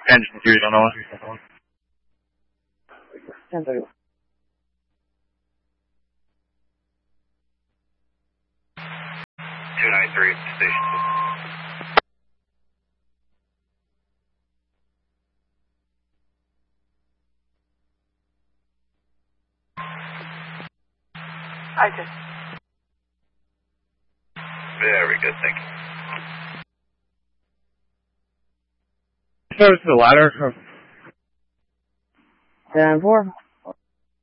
Engine series on Owen. 1031. 293 station. I just. Very good, thank you. So it's the ladder. 10-4.